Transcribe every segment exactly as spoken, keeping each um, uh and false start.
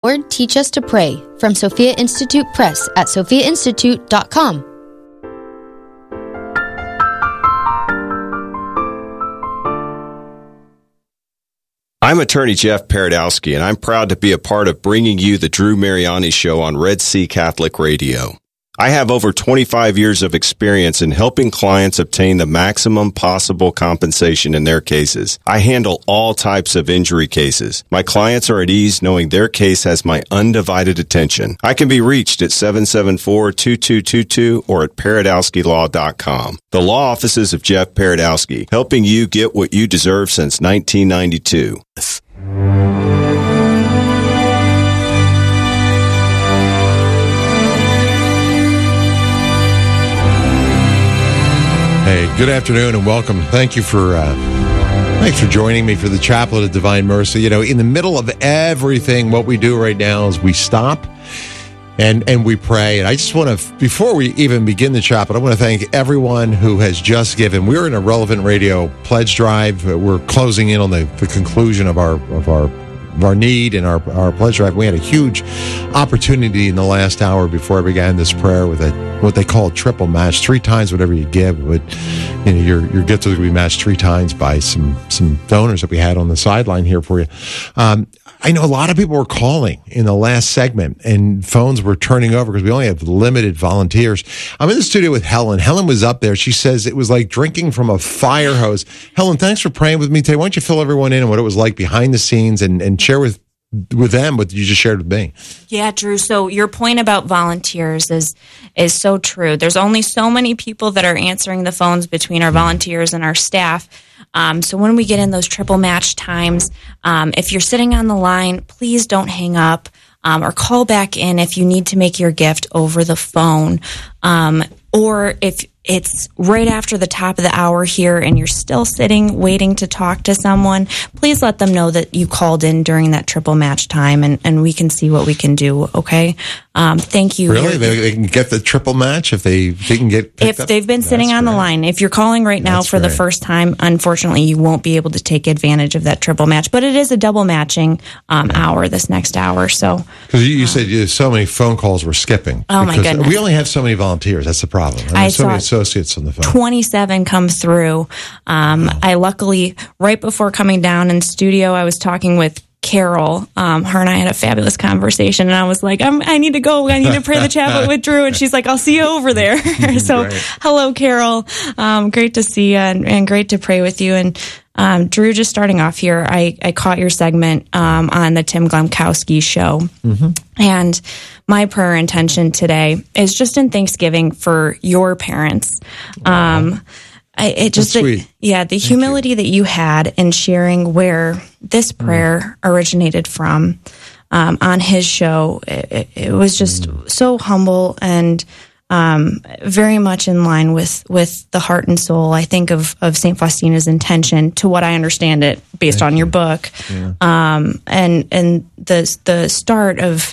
Word Teach Us to Pray from Sophia Institute Press at sophia institute dot com. I'm attorney Jeff Paradowski, and I'm proud to be a part of bringing you the Drew Mariani Show on Red Sea Catholic Radio. I have over twenty-five years of experience in helping clients obtain the maximum possible compensation in their cases. I handle all types of injury cases. My clients are at ease knowing their case has my undivided attention. I can be reached at seven seven four, two two two two or at paradowski law dot com. The law offices of Jeff Paradowski, helping you get what you deserve since nineteen ninety-two. Hey, good afternoon and welcome. Thank you for uh, thanks for joining me for the Chaplet of Divine Mercy. You know, in the middle of everything, what we do right now is we stop and and we pray. And I just want to, before we even begin the chaplet, I want to thank everyone who has just given. We're in a Relevant Radio pledge drive. We're closing in on the, the conclusion of our of our. of our need and our, our pledge drive. We had a huge opportunity in the last hour before I began this prayer with a what they call a triple match. Three times whatever you give, but you know your your gifts will be matched three times by some some donors that we had on the sideline here for you. Um, I know a lot of people were calling in the last segment and phones were turning over because we only have limited volunteers. I'm in the studio with Helen. Helen was up there. She says it was like drinking from a fire hose. Helen, thanks for praying with me today. Why don't you fill everyone in on what it was like behind the scenes and, and share with with them what you just shared with me. Yeah, Drew. So your point about volunteers is is so true. There's only so many people that are answering the phones between our volunteers and our staff. Um, so when we get in those triple match times, um, if you're sitting on the line, please don't hang up um, or call back in if you need to make your gift over the phone. Um, or if it's right after the top of the hour here and you're still sitting waiting to talk to someone, please let them know that you called in during that triple match time and, and we can see what we can do, okay? Um, thank you. Really? They, they can get the triple match if they, they can get picked If up? they've been sitting That's on great. the line. If you're calling right now That's for great. the first time, unfortunately, you won't be able to take advantage of that triple match. But it is a double matching um, hour this next hour. So Because you, you said you, so many phone calls were skipping. Oh, my because goodness. We only have so many volunteers. That's the problem. I mean, I so many saw associates on the phone. twenty-seven come through. Um, wow. I luckily, right before coming down in studio, I was talking with Carol. Um, her and I had a fabulous conversation, and I was like, I'm, I need to go. I need to pray the chaplet with Drew. And she's like, I'll see you over there. So, Great. Hello, Carol. Um, great to see you and, and great to pray with you. And um, Drew, just starting off here, I, I caught your segment um, on the Tim Glemkowski show. Mm-hmm. And my prayer intention today is just in thanksgiving for your parents. Wow. Um, I, it just, the, yeah, the Thank humility you. that you had in sharing where this prayer mm. originated from um, on his show. It, it was just mm. so humble and um, very much in line with, with the heart and soul, I think, of, of Saint Faustina's intention, to what I understand it based Thank on you. your book. Yeah. Um, and, and the, the start of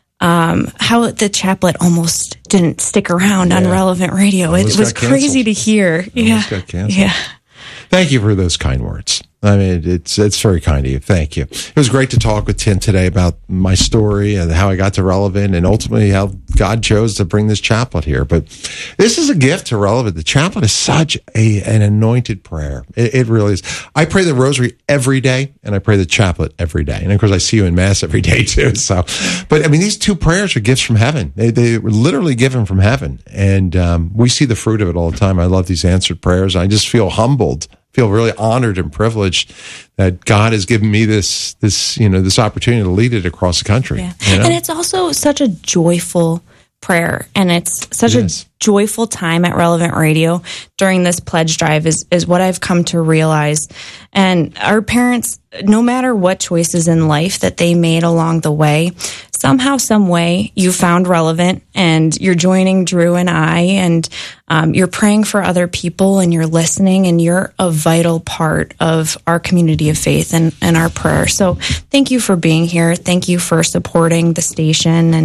Um, how the chaplet almost didn't stick around yeah. on Relevant Radio. It, it was crazy to hear. Almost yeah. got canceled. Yeah. Thank you for those kind words. I mean, it's it's very kind of you. Thank you. It was great to talk with Tim today about my story and how I got to Relevant and ultimately how God chose to bring this chaplet here. But this is a gift to Relevant. The chaplet is such a an anointed prayer. It, it really is. I pray the rosary every day and I pray the chaplet every day. And of course, I see you in Mass every day too. So, but I mean, these two prayers are gifts from heaven. They, they were literally given from heaven. And um, we see the fruit of it all the time. I love these answered prayers. I just feel humbled. Feel really honored and privileged that God has given me this, this, you know, this opportunity to lead it across the country. Yeah. You know? And it's also such a joyful prayer, and it's such it a is. joyful time at Relevant Radio during this pledge drive is, is what I've come to realize. And our parents, no matter what choices in life that they made along the way, somehow, some way, you found Relevant, and you're joining Drew and I, and um, you're praying for other people, and you're listening, and you're a vital part of our community of faith and, and our prayer. So thank you for being here. Thank you for supporting the station and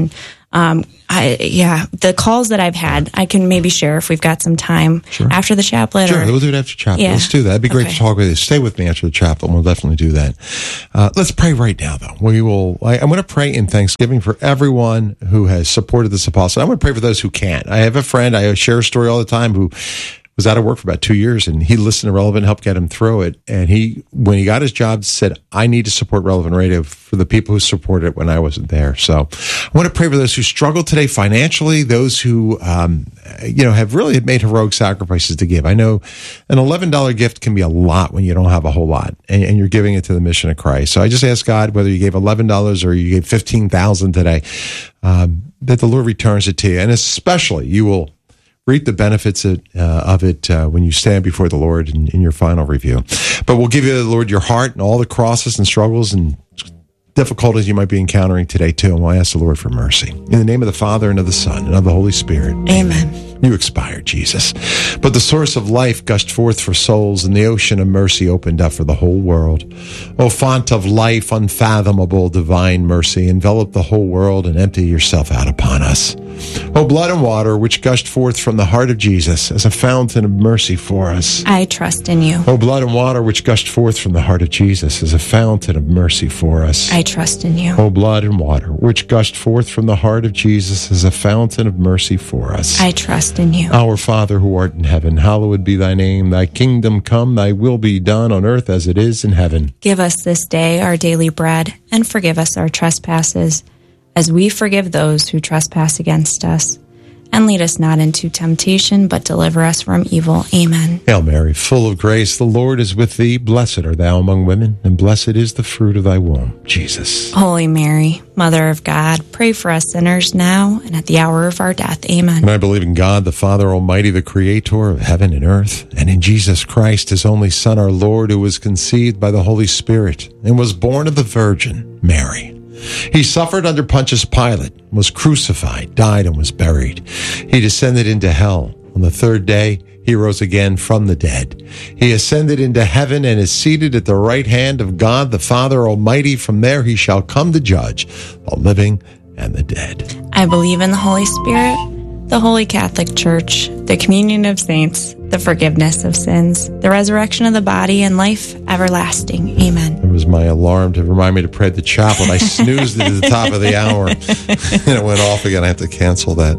Um, I, yeah, the calls that I've had, I can maybe share if we've got some time Sure. after the chaplet. Sure, or, we'll do it after chapel. Yeah. Let's do that. It'd be great Okay. to talk with you. Stay with me after the chapel, and we'll definitely do that. Uh, let's pray right now, though. We will. I, I'm going to pray in thanksgiving for everyone who has supported this apostle. I'm going to pray for those who can't. I have a friend. I share a story all the time who was out of work for about two years, and he listened to Relevant, helped get him through it. And he, when he got his job, said, "I need to support Relevant Radio for the people who supported it when I wasn't there." So I want to pray for those who struggle today financially, those who, um, you know, have really made heroic sacrifices to give. I know an eleven dollars gift can be a lot when you don't have a whole lot, and, and you're giving it to the mission of Christ. So I just ask God, whether you gave eleven dollars or you gave fifteen thousand dollars today, um, that the Lord returns it to you. And especially you will reap the benefits of, uh, of it uh, when you stand before the Lord in, in your final review. But we'll give you, Lord, your heart and all the crosses and struggles and difficulties you might be encountering today, too. And we'll ask the Lord for mercy. In the name of the Father, and of the Son, and of the Holy Spirit. Amen. You expired, Jesus. But the source of life gushed forth for souls, and the ocean of mercy opened up for the whole world. O font of life, unfathomable divine mercy, envelop the whole world and empty yourself out upon us. O blood and water, which gushed forth from the heart of Jesus as a fountain of mercy for us. I trust in you. O blood and water, which gushed forth from the heart of Jesus as a fountain of mercy for us. I trust in you. O blood and water, which gushed forth from the heart of Jesus as a fountain of mercy for us. I trust in you. Our Father who art in heaven, hallowed be thy name. Thy kingdom come, thy will be done on earth as it is in heaven. Give us this day our daily bread, and forgive us our trespasses, as we forgive those who trespass against us. And lead us not into temptation, but deliver us from evil. Amen. Hail Mary, full of grace, the Lord is with thee. Blessed art thou among women, and blessed is the fruit of thy womb, Jesus. Holy Mary, Mother of God, pray for us sinners now and at the hour of our death. Amen. And I believe in God, the Father Almighty, the Creator of heaven and earth, and in Jesus Christ, his only Son, our Lord, who was conceived by the Holy Spirit and was born of the Virgin Mary. He suffered under Pontius Pilate, was crucified, died, and was buried. He descended into hell. On the third day, he rose again from the dead. He ascended into heaven and is seated at the right hand of God, the Father Almighty. From there he shall come to judge the living and the dead. I believe in the Holy Spirit, the Holy Catholic Church, the communion of saints, the forgiveness of sins, the resurrection of the body, and life everlasting. Amen. It was my alarm to remind me to pray at the chapel. I snoozed it at the top of the hour, and it went off again. I have to cancel that.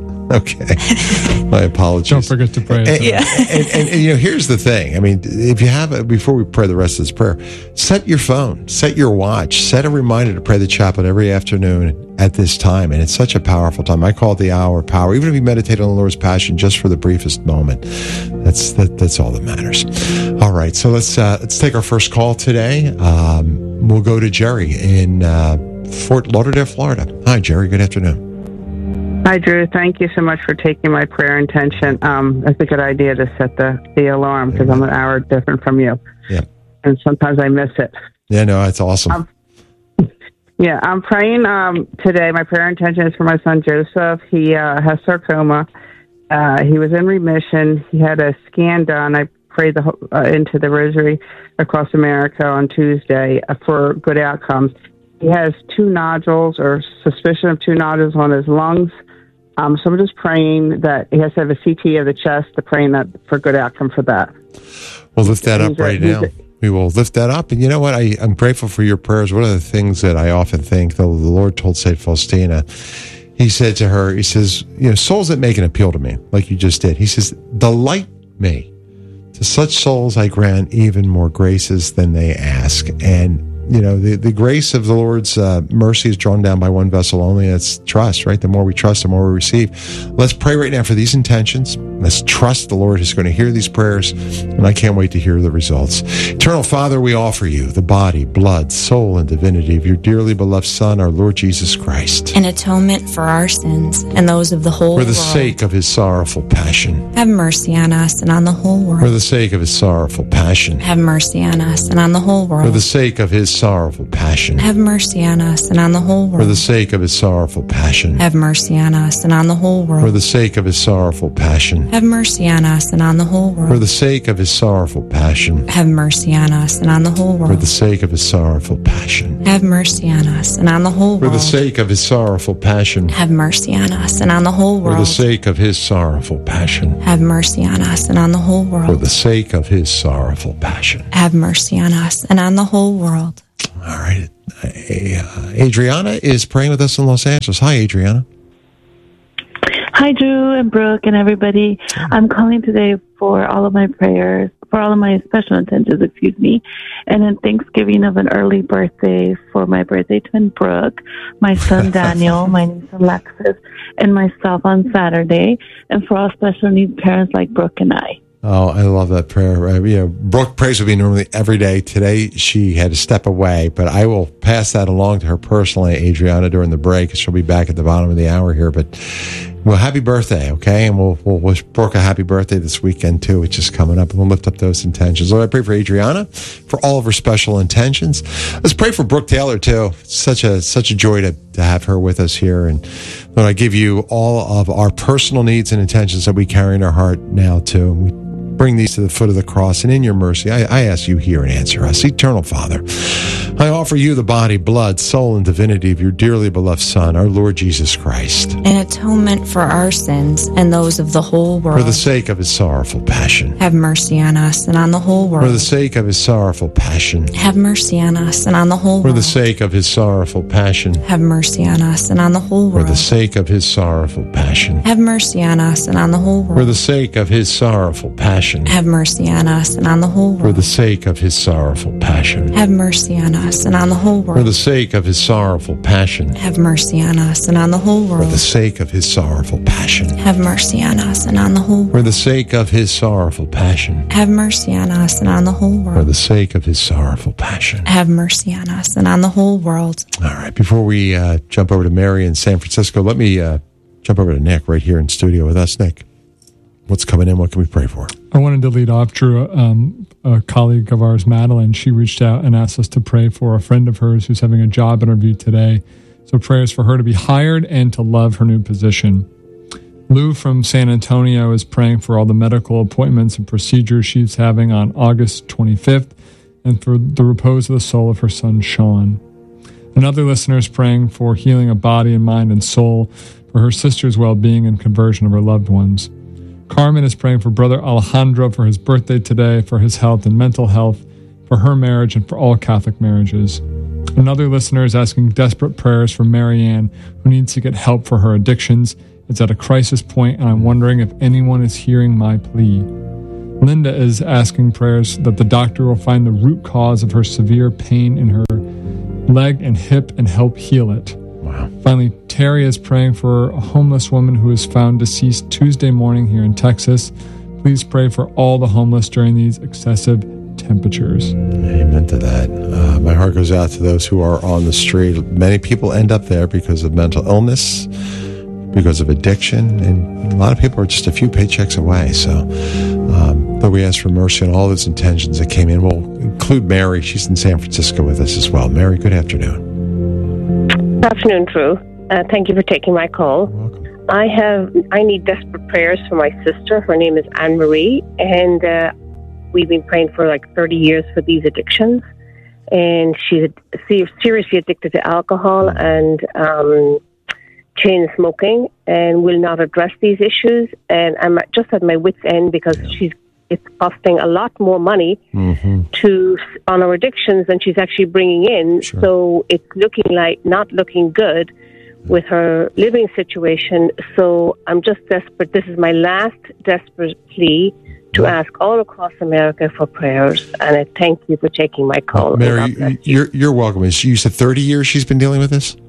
Okay. My apologies. Don't forget to pray. And, Yeah. and, and, and, you know, here's the thing. I mean, if you have it, before we pray the rest of this prayer, set your phone, set your watch, set a reminder to pray the chaplet every afternoon at this time. And it's such a powerful time. I call it the hour of power. Even if you meditate on the Lord's Passion just for the briefest moment, that's that, that's all that matters. All right. So let's, uh, let's take our first call today. Um, we'll go to Jerry in uh, Fort Lauderdale, Florida. Hi, Jerry. Good afternoon. Hi, Drew. Thank you so much for taking my prayer intention. Um, it's a good idea to set the, the alarm because I'm an hour different from you. Yeah. And sometimes I miss it. Yeah, no, that's awesome. Um, yeah, I'm praying um, today. My prayer intention is for my son, Joseph. He uh, has sarcoma. Uh, he was in remission. He had a scan done. I prayed the, uh, into the rosary across America on Tuesday uh, for good outcomes. He has two nodules or suspicion of two nodules on his lungs. Um, so I'm just praying that he has to have a C T of the chest, to praying that for good outcome for that. We'll lift that up He's a- right he's now. a- We will lift that up. And you know what? I, I'm grateful for your prayers. One of the things that I often think, though the Lord told Saint Faustina, he said to her, he says, you know, souls that make an appeal to me, like you just did. He says, delight me. To such souls I grant even more graces than they ask. And you know, the, the grace of the Lord's uh, mercy is drawn down by one vessel only. That's trust, right? The more we trust, the more we receive. Let's pray right now for these intentions. Let's trust the Lord is going to hear these prayers, and I can't wait to hear the results. Eternal Father, we offer you the body, blood, soul, and divinity of your dearly beloved Son, our Lord Jesus Christ. An atonement for our sins and those of the whole For the world. sake of his sorrowful passion. Have mercy on us and on the whole For world. the sake of his sorrowful passion. Have mercy on us and on the whole For world. the sake of his sorrowful passion. Have mercy on us and on the whole world. For the sake of his sorrowful passion. Have mercy on us and on the whole world. For the sake of his sorrowful passion. Have mercy on us and on the whole world. For the sake of his sorrowful passion. Have mercy on us and on the whole world. For the sake of his sorrowful passion. Have mercy on us and on the whole world. For the sake of his sorrowful passion. Have mercy on us and on the whole world. For the sake of his sorrowful passion. Have mercy on us and on the whole world. For the sake of his sorrowful passion. Have mercy on us and on the whole world. All right. Uh, Adriana is praying with us in Los Angeles. Hi, Adriana. Hi, Drew and Brooke and everybody. I'm calling today for all of my prayers, for all of my special intentions, excuse me, and then Thanksgiving of an early birthday for my birthday twin, Brooke, my son, Daniel, my niece, Alexis, and myself on Saturday, and for all special needs parents like Brooke and I. Oh, I love that prayer. Uh, you know, Brooke prays with me normally every day. Today, she had to step away, but I will pass that along to her personally, Adriana, during the break. She'll be back at the bottom of the hour here. But, well, happy birthday, okay? And we'll, we'll wish Brooke a happy birthday this weekend, too, which is coming up. And we'll lift up those intentions. Lord, I pray for Adriana, for all of her special intentions. Let's pray for Brooke Taylor, too. It's such a, such a joy to, to have her with us here. And, Lord, I give you all of our personal needs and intentions that we carry in our heart now, too. We bring these to the foot of the cross, and in your mercy, I, I ask you hear and answer us. Eternal Father, I offer you the body, blood, soul, and divinity of your dearly beloved Son, our Lord Jesus Christ, an atonement for our sins and those of the whole world. For the sake of his sorrowful passion. Have mercy on us and on the whole world. For the sake of his sorrowful passion. Have mercy on us and on the whole world. For the sake of his sorrowful passion. Have mercy on us and on the whole world. For the sake of his sorrowful passion. Have mercy on us and on the whole world. For the sake of his sorrowful passion. Have mercy on us and on the whole world. For the sake of his sorrowful passion. Have mercy on us and on the whole world. For the sake of his sorrowful passion. Have mercy on us and on the whole world. For the sake of his sorrowful passion. Have mercy on us and on the whole world. For the sake of his sorrowful passion. Have mercy on us and on the whole world. For the sake of his sorrowful passion. Have mercy on us and on the whole world. All right. Before we uh, jump over to Mary in San Francisco, let me uh, jump over to Nick right here in studio with us. Nick, what's coming in? What can we pray for? I wanted to lead off, Drew. Um, a colleague of ours, Madeline, she reached out and asked us to pray for a friend of hers who's having a job interview today. So prayers for her to be hired and to love her new position. Lou from San Antonio is praying for all the medical appointments and procedures she's having on August twenty-fifth and for the repose of the soul of her son, Sean. Another listener is praying for healing of body and mind and soul, for her sister's well-being and conversion of her loved ones. Carmen is praying for Brother Alejandro for his birthday today, for his health and mental health, for her marriage, and for all Catholic marriages. Another listener is asking desperate prayers for Marianne, who needs to get help for her addictions. It's at a crisis point, and I'm wondering if anyone is hearing my plea. Linda is asking prayers that the doctor will find the root cause of her severe pain in her leg and hip and help heal it. Wow. Finally, Terry is praying for a homeless woman who was found deceased Tuesday morning here in Texas. Please pray for all the homeless during these excessive temperatures. Amen to that. Uh, my heart goes out to those who are on the street. Many people end up there because of mental illness, because of addiction, and a lot of people are just a few paychecks away. So, um, but we ask for mercy on all those intentions that came in. We'll include Mary. She's in San Francisco with us as well. Mary, good afternoon. Good afternoon, Drew. Uh, thank you for taking my call. You're welcome. I have I need desperate prayers for my sister. Her name is Anne Marie, and uh, we've been praying for like thirty years for these addictions. And she's seriously addicted to alcohol and um, chain smoking, and will not address these issues. And I'm just at my wit's end because yeah. she's it's costing a lot more money mm-hmm. to on our addictions than she's actually bringing in. Sure. So it's looking like not looking good with her living situation. So I'm just desperate. This is my last desperate plea to yeah. ask all across America for prayers. And I thank you for taking my call. Uh, Mary, you. you're you're welcome. You said thirty years she's been dealing with this?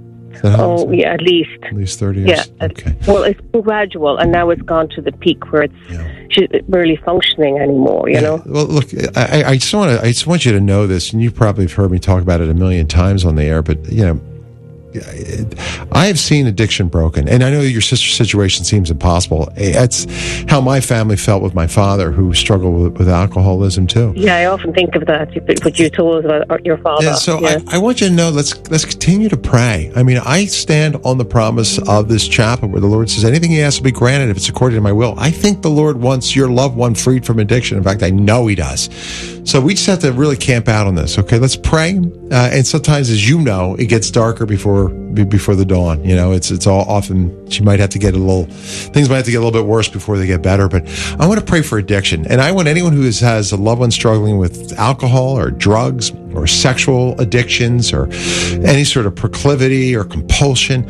Oh, yeah, at least. At least thirty years? Yeah. Okay. Well, it's been gradual, and now it's gone to the peak where it's yeah. she's barely functioning anymore, you yeah. know? Well, look, I, I just want to, I just want you to know this, and you probably have heard me talk about it a million times on the air, but, you know, I have seen addiction broken, and I know your sister's situation seems impossible. That's how my family felt with my father, who struggled with, with alcoholism too. Yeah, I often think of that, what you told us about your father. Yeah, so yeah. I, I want you to know, let's let's continue to pray. I mean, I stand on the promise of this chapel where the Lord says, anything he asks will be granted if it's according to my will. I think the Lord wants your loved one freed from addiction. In fact, I know he does. So we just have to really camp out on this. Okay, let's pray. Uh, and sometimes, as you know, it gets darker before before the dawn. You know, it's it's all often, she might have to get a little, things might have to get a little bit worse before they get better. But I want to pray for addiction. And I want anyone who is, has a loved one struggling with alcohol or drugs or sexual addictions or any sort of proclivity or compulsion.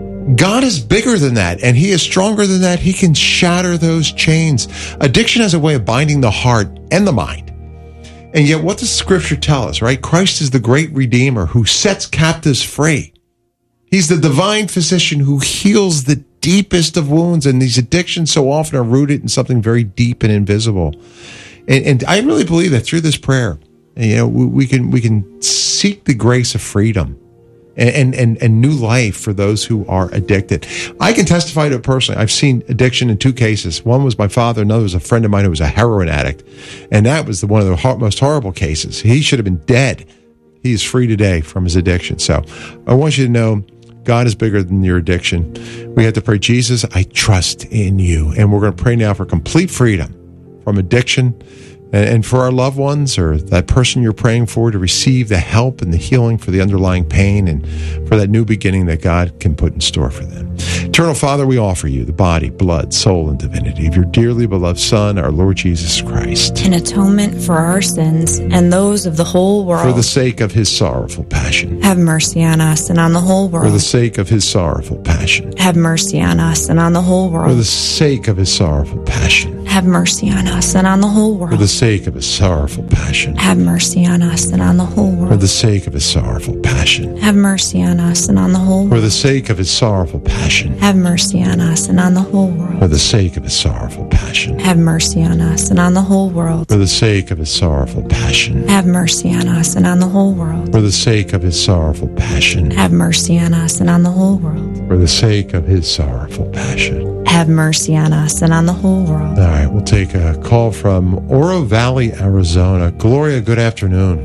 God is bigger than that, and he is stronger than that. He can shatter those chains. Addiction has a way of binding the heart and the mind. And yet, what does Scripture tell us, right? Christ is the great Redeemer who sets captives free. He's the divine physician who heals the deepest of wounds, and these addictions so often are rooted in something very deep and invisible. And, and I really believe that through this prayer, you know, we, we can we can seek the grace of freedom and, and, and new life for those who are addicted. I can testify to it personally. I've seen addiction in two cases. One was my father, another was a friend of mine who was a heroin addict. And that was the, one of the ho- most horrible cases. He should have been dead. He is free today from his addiction. So I want you to know, God is bigger than your addiction. We have to pray, Jesus, I trust in you. And we're going to pray now for complete freedom from addiction, and for our loved ones or that person you're praying for to receive the help and the healing for the underlying pain and for that new beginning that God can put in store for them. Eternal Father, we offer you the body, blood, soul, and divinity of your dearly beloved Son, our Lord Jesus Christ. An atonement for our sins and those of the whole world. For the sake of his sorrowful passion. Have mercy on us and on the whole world. For the sake of his sorrowful passion. Have mercy on us and on the whole world. For the sake of his sorrowful passion. Have mercy on us and on the whole world. For the sake of his sorrowful passion. Have mercy on us and on the whole world. For the sake of his sorrowful passion. Have mercy on us and on the whole world. For the sake of his sorrowful passion. Have mercy on us and on the whole world. For the sake of his sorrowful passion. Have mercy on us and on the whole world. For the sake of his sorrowful passion. Have mercy on us and on the whole world. For the sake of his sorrowful passion. Have mercy on us and on the whole world. For the sake of his sorrowful passion. Have mercy on us and on the whole world. All right, we'll take a call from Oro Valley, Arizona. Gloria, good afternoon.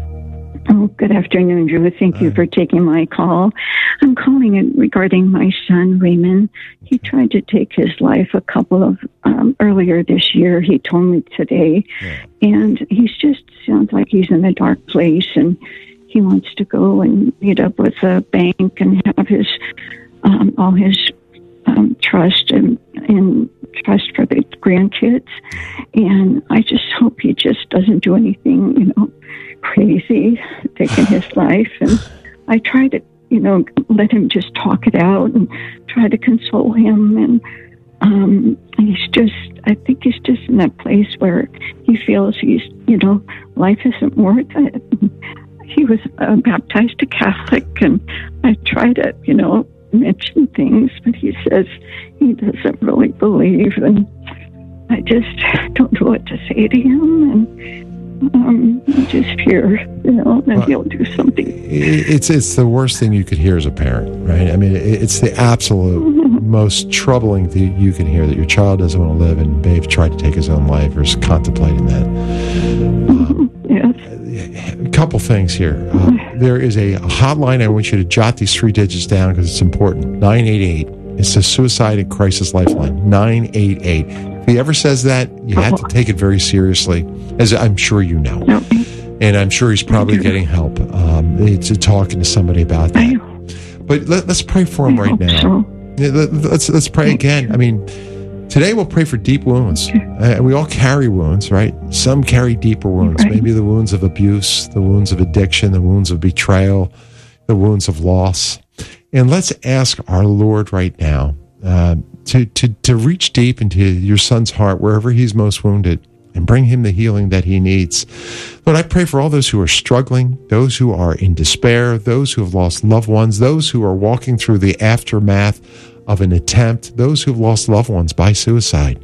Oh, good afternoon, Drew. Thank you for taking my call. I'm calling it regarding my son, Raymond. He tried to take his life a couple of, um, earlier this year. He told me today. Yeah. And he's just, sounds like he's in a dark place, and he wants to go and meet up with a bank and have his, um, all his um, trust and, and trust for the grandkids. And I just hope he just doesn't do anything, you know, crazy, taking his life. And I try to, you know, let him just talk it out and try to console him. And um, he's just, I think he's just in that place where he feels he's, you know, life isn't worth it. He was uh, baptized a Catholic, and I try to, you know, mention things, but he says he doesn't really believe, and I just don't know what to say to him. And Um, I just fear, you know, that well, he'll do something. It's it's the worst thing you could hear as a parent, right? I mean, it's the absolute mm-hmm. most troubling thing you can hear, that your child doesn't want to live and may have tried to take his own life or is contemplating that. Mm-hmm. Yes. A couple things here. Uh, there is a hotline. I want you to jot these three digits down because it's important. nine eight eight. It's the Suicide and Crisis Lifeline. nine eight eight. If he ever says that, you have to take it very seriously, as I'm sure you know. No. And I'm sure he's probably getting help um, to talking to somebody about that. But let, let's pray for him I right now. So. Let, let's let's pray again. I mean, today we'll pray for deep wounds. Uh, we all carry wounds, right? Some carry deeper wounds. Right. Maybe the wounds of abuse, the wounds of addiction, the wounds of betrayal, the wounds of loss. And let's ask our Lord right now uh, to, to, to reach deep into your son's heart, wherever he's most wounded, and bring him the healing that he needs. Lord, I pray for all those who are struggling, those who are in despair, those who have lost loved ones, those who are walking through the aftermath of an attempt, those who have lost loved ones by suicide.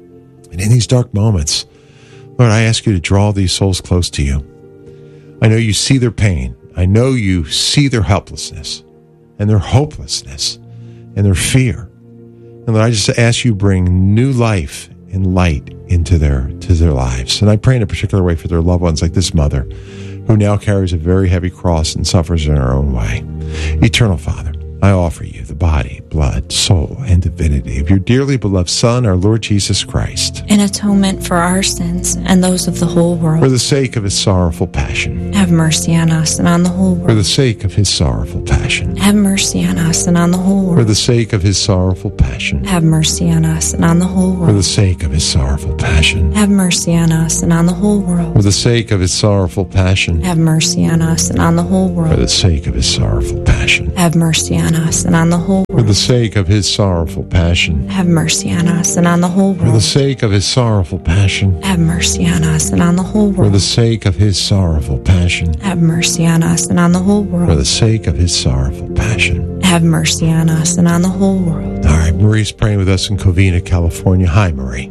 And in these dark moments, Lord, I ask you to draw these souls close to you. I know you see their pain. I know you see their helplessness. and their hopelessness and their fear. And Lord, I just ask you bring new life and light into their to their lives. And I pray in a particular way for their loved ones, like this mother, who now carries a very heavy cross and suffers in her own way. Eternal Father, I offer you the body, blood, soul, and divinity of your dearly beloved Son, our Lord Jesus Christ, in atonement for our sins and those of the whole world. For the sake of his sorrowful passion. Have mercy on us and on the whole world. For the sake of his sorrowful passion. Have mercy on us and on the whole world. For the sake of his sorrowful passion. Have mercy on us and on the whole world. For the sake of his sorrowful passion. Have mercy on us and on the whole world. For the sake of his sorrowful passion. Have mercy on us and on the whole world. For the sake of his sorrowful passion. Have mercy on us and on the whole For the sake of his sorrowful passion. Have mercy on us and on the whole world. For the sake of his sorrowful passion. Have mercy on us and on the whole world. For the sake of his sorrowful passion. Have mercy on us and on the whole world. For the sake of his sorrowful passion. Have mercy on us and on the whole world. All right, Marie's praying with us in Covina, California. Hi, Marie.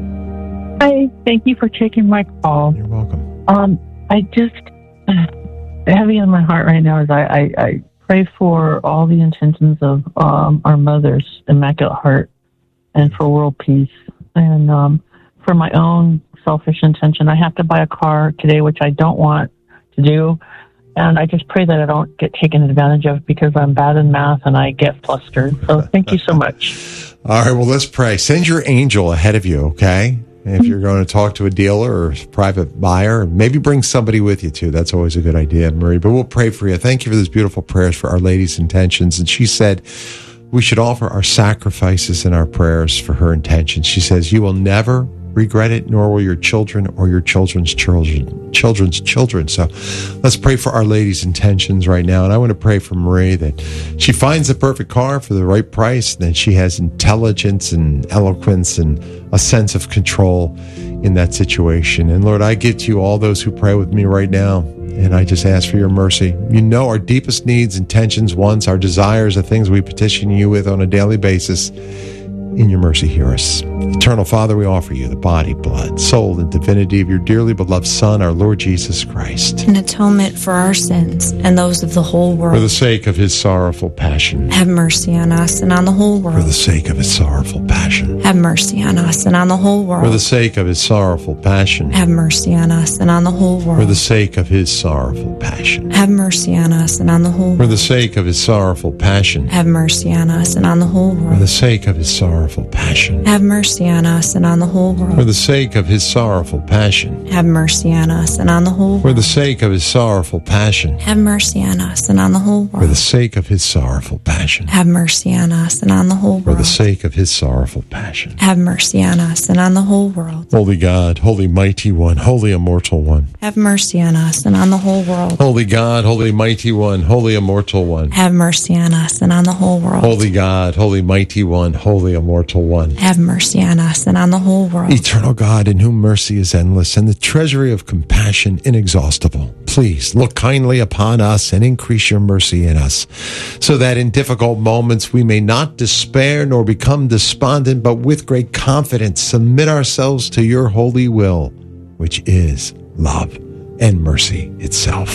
Hi, thank you for taking my call. You're welcome. Um, I just, uh, heavy on my heart right now is I, I, I pray for all the intentions of um, our mother's Immaculate Heart and for world peace. And um, for my own selfish intention, I have to buy a car today, which I don't want to do. And I just pray that I don't get taken advantage of because I'm bad in math and I get flustered. So thank you so much. All right, well, let's pray. Send your angel ahead of you, okay? If you're going to talk to a dealer or a private buyer, maybe bring somebody with you too. That's always a good idea, Marie. But we'll pray for you. Thank you for those beautiful prayers for Our Lady's intentions. And she said we should offer our sacrifices and our prayers for her intentions. She says, you will never regret it, nor will your children or your children's children, children's children. So let's pray for Our Lady's intentions right now. And I want to pray for Marie that she finds the perfect car for the right price, and that she has intelligence and eloquence and a sense of control in that situation. And Lord, I give to you all those who pray with me right now. And I just ask for your mercy. You know our deepest needs, intentions, wants, our desires, the things we petition you with on a daily basis. In your mercy, hear us. Eternal Father, we offer you the body, blood, soul, and divinity of your dearly beloved Son, our Lord Jesus Christ, in atonement for our sins and those of the whole world. For the sake of his sorrowful passion. Have mercy on us and on the whole world. For the sake of his sorrowful passion. Have mercy on us and on the whole world. For the sake of his sorrowful passion. Have mercy on us and on the whole world. For the sake of his sorrowful passion. Have mercy on us and on the whole world. For the sake of his sorrowful passion. Have mercy on us and on the whole world. For the sake of his sorrowful passion. Have mercy on us and on the whole world. For the sake of his sorrowful passion. Have mercy on us and on the whole world. For the sake of his sorrowful passion. Have mercy on us and on the whole world. For the sake of his sorrowful passion. Have mercy on us and on the whole world. For the sake of his sorrowful passion. Have mercy on us and on the whole world. Holy God, holy mighty one, holy immortal one. Have mercy on us and on the whole world. Holy God, holy mighty one, holy immortal one. Have mercy on us and on the whole world. Holy God, holy mighty one, holy immortal one. Have mercy on us and on the whole world. Eternal God, in whom mercy is endless and the treasury of compassion inexhaustible, please look kindly upon us and increase your mercy in us, so that in difficult moments we may not despair nor become despondent, but with great confidence submit ourselves to your holy will, which is love and mercy itself.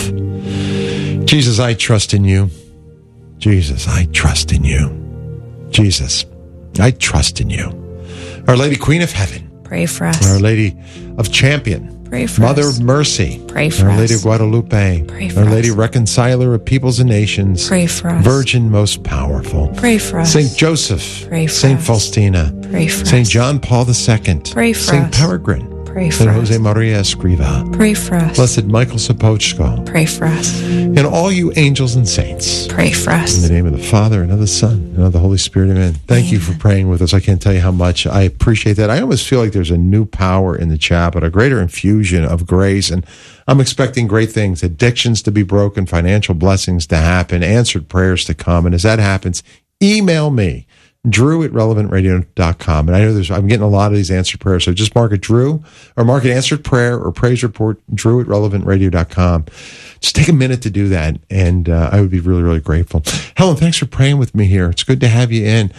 Jesus, I trust in you. Jesus, I trust in you. Jesus, I trust in you. Our Lady Queen of Heaven, pray for us. Our Lady of Champion, pray for Mother us. of Mercy, pray for Our us. Lady of Guadalupe, pray for Our us. Lady Reconciler of Peoples and Nations, pray for us. Virgin most powerful, pray for us. Saint Joseph, pray for Saint us. Faustina, pray for Saint us. John Paul the Second, pray for Saint us. Peregrine, pray for Saint us. Jose Maria Escriva, pray for us. Blessed Michael Sapochko, pray for us. and all you angels and saints. Pray for us. In the name of the Father, and of the Son, and of the Holy Spirit, amen. Thank amen. you for praying with us. I can't tell you how much I appreciate that. I almost feel like there's a new power in the chapel, a greater infusion of grace, and I'm expecting great things, addictions to be broken, financial blessings to happen, answered prayers to come. And as that happens, email me, Drew at relevant radio dot com. And I know there's, I'm getting a lot of these answered prayers. So just mark it Drew, or mark it answered prayer or praise report, Drew at relevant radio dot com. Just take a minute to do that. And uh, I would be really, really grateful. Helen, thanks for praying with me here. It's good to have you in.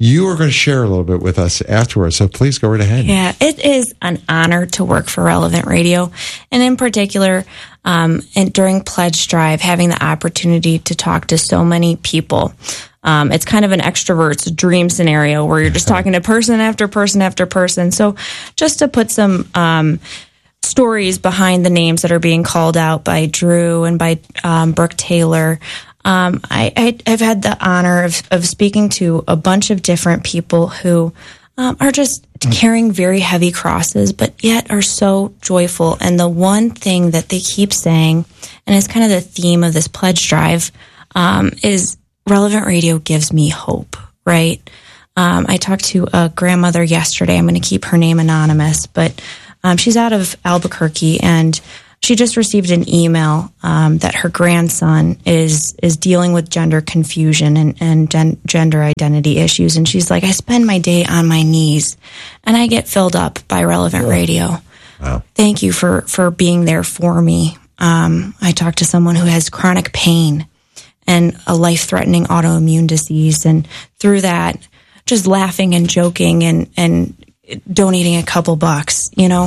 you are going to share a little bit with us afterwards. So please go right ahead. Yeah, it is an honor to work for Relevant Radio. And in particular, um, and during Pledge Drive, having the opportunity to talk to so many people. Um, it's kind of an extrovert's dream scenario where you're just talking to person after person after person. So just to put some um, stories behind the names that are being called out by Drew and by um, Brooke Taylor, um, I, I, I've had the honor of, of speaking to a bunch of different people who um, are just carrying very heavy crosses, but yet are so joyful. And the one thing that they keep saying, and it's kind of the theme of this Pledge Drive, um, is Relevant Radio gives me hope, right? Um, I talked to a grandmother yesterday. I'm going to keep her name anonymous, but um, she's out of Albuquerque, and she just received an email um, that her grandson is is dealing with gender confusion and, and gen- gender identity issues. And she's like, I spend my day on my knees, and I get filled up by Relevant Radio. Wow. Thank you for, for being there for me. Um, I talked to someone who has chronic pain and a life-threatening autoimmune disease. And through that, just laughing and joking and, and donating a couple bucks, you know.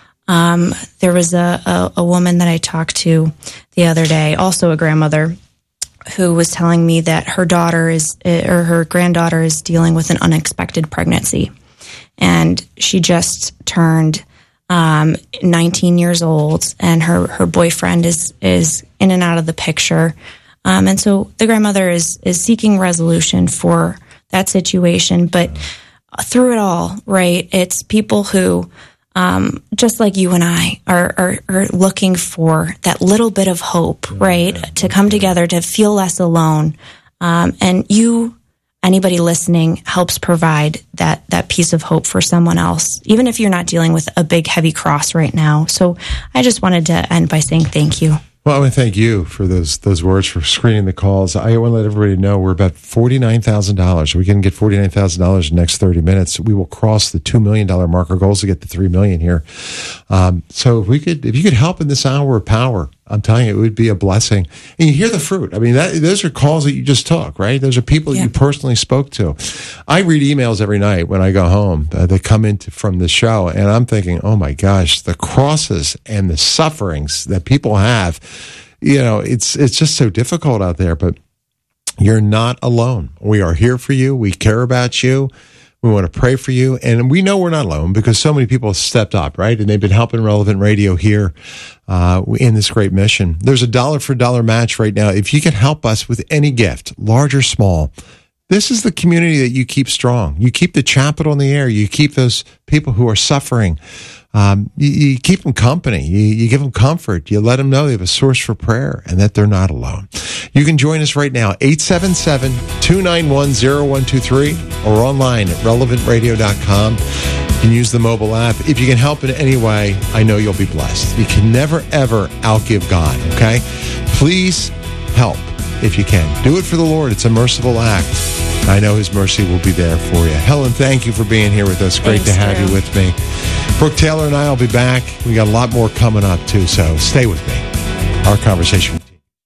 Um, there was a, a, a woman that I talked to the other day, also a grandmother, who was telling me that her daughter is, or her granddaughter is dealing with an unexpected pregnancy. And she just turned um, nineteen years old, and her, her boyfriend is, is in and out of the picture. Um, and so the grandmother is, is seeking resolution for that situation. But through it all, right, it's people who, um, just like you and I, are, are, are looking for that little bit of hope, right, to come together, to feel less alone. Um, and you, anybody listening, helps provide that, that piece of hope for someone else, even if you're not dealing with a big, heavy cross right now. So I just wanted to end by saying thank you. Well, I want to thank you for those those words, for screening the calls. I want to let everybody know we're about forty-nine thousand dollars. We can get forty-nine thousand dollars in the next thirty minutes. We will cross the two million dollars mark. Our goal is to get to three million dollars here. Um, so if we could, if you could help in this hour of power, I'm telling you, it would be a blessing. And you hear the fruit. I mean, that, those are calls that you just took, right? Those are people that yeah. you personally spoke to. I read emails every night when I go home uh, that come in from the show, and I'm thinking, oh my gosh, the crosses and the sufferings that people have, you know, it's it's just so difficult out there, but you're not alone. We are here for you. We care about you. We want to pray for you. And we know we're not alone because so many people have stepped up, right? And they've been helping Relevant Radio here uh, in this great mission. There's a dollar for dollar match right now. If you can help us with any gift, large or small, this is the community that you keep strong. You keep the chapel in the air. You keep those people who are suffering. Um, you, you keep them company. You, you give them comfort. You let them know they have a source for prayer and that they're not alone. You can join us right now, eight seven seven, two nine one, zero one two three, or online at relevant radio dot com. You can use the mobile app. If you can help in any way, I know you'll be blessed. You can never, ever outgive God, okay? Please help if you can. Do it for the Lord. It's a merciful act. I know His mercy will be there for you. Helen, thank you for being here with us. Great Thanks, to have Drew. you with me. Brooke Taylor and I will be back. We got a lot more coming up, too, so stay with me. Our conversation.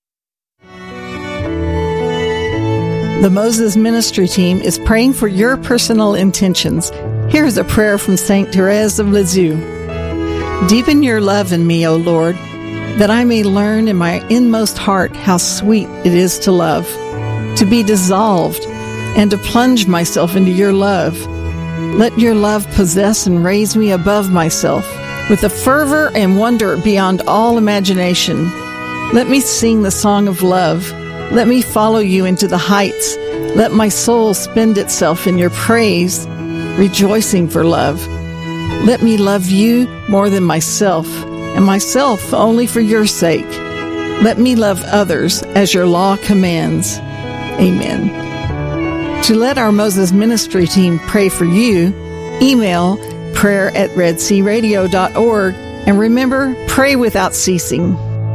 The Moses Ministry Team is praying for your personal intentions. Here's a prayer from Saint Therese of Lisieux. Deepen your love in me, O Lord, that I may learn in my inmost heart how sweet it is to love, to be dissolved, and to plunge myself into your love. Let your love possess and raise me above myself with a fervor and wonder beyond all imagination. Let me sing the song of love. Let me follow you into the heights. Let my soul spend itself in your praise, rejoicing for love. Let me love you more than myself, and myself only for your sake. Let me love others as your law commands. Amen. To let our Moses Ministry Team pray for you, email prayer at red sea radio dot org, and remember, pray without ceasing.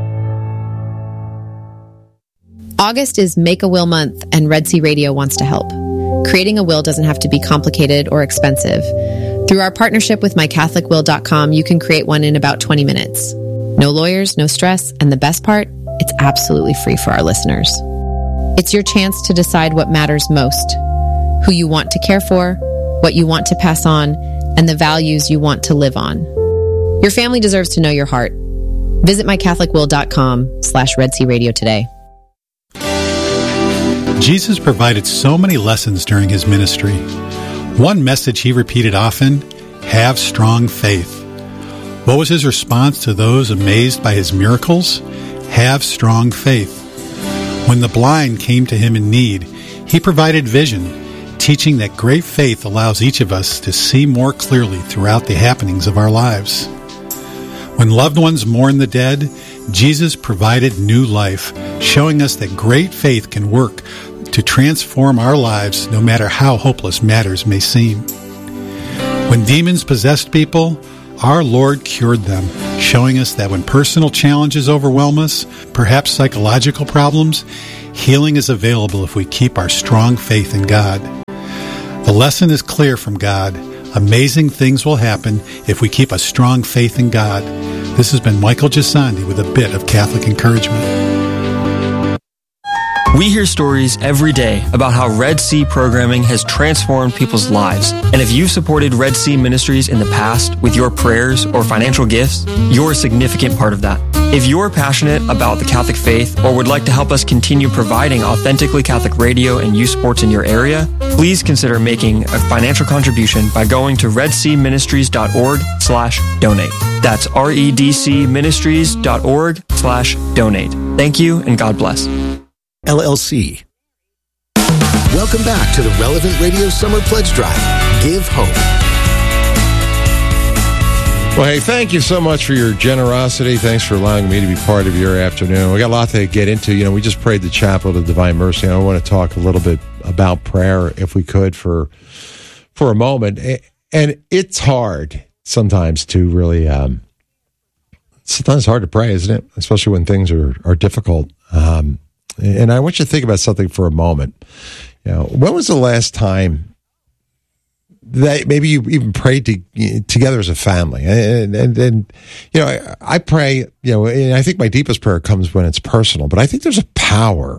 August is Make a Will Month, and Red Sea Radio wants to help. Creating a will doesn't have to be complicated or expensive. Through our partnership with my catholic will dot com, you can create one in about twenty minutes. No lawyers, no stress, and the best part, it's absolutely free for our listeners. It's your chance to decide what matters most. who you want to care for, what you want to pass on, and the values you want to live on. Your family deserves to know your heart. Visit my catholic will dot com slash Red Sea Radio today. Jesus provided so many lessons during his ministry. One message he repeated often, have strong faith. What was his response to those amazed by his miracles? Have strong faith. When the blind came to him in need, he provided vision, teaching that great faith allows each of us to see more clearly throughout the happenings of our lives. When loved ones mourn the dead, Jesus provided new life, showing us that great faith can work to transform our lives no matter how hopeless matters may seem. When demons possessed people, our Lord cured them, showing us that when personal challenges overwhelm us, perhaps psychological problems, healing is available if we keep our strong faith in God. The lesson is clear from God. Amazing things will happen if we keep a strong faith in God. This has been Michael Gisandi with a bit of Catholic encouragement. We hear stories every day about how Red Sea programming has transformed people's lives. And if you've supported Red Sea Ministries in the past with your prayers or financial gifts, you're a significant part of that. If you're passionate about the Catholic faith or would like to help us continue providing authentically Catholic radio and youth sports in your area, please consider making a financial contribution by going to redseaministries.org slash donate. That's redcministries.org slash donate. Thank you and God bless. L L C. Welcome back to the Relevant Radio Summer Pledge Drive. Give hope. Well, hey, thank you so much for your generosity. Thanks for allowing me to be part of your afternoon. We got a lot to get into. You know, we just prayed the Chaplet of Divine Mercy. I want to talk a little bit about prayer, if we could, for for a moment. And it's hard sometimes to really, um, sometimes it's hard to pray, isn't it? Especially when things are, are difficult. Um, and I want you to think about something for a moment. You know, when was the last time that maybe you even prayed to, together as a family? And, and, and you know, I, I pray, you know, and I think my deepest prayer comes when it's personal, but I think there's a power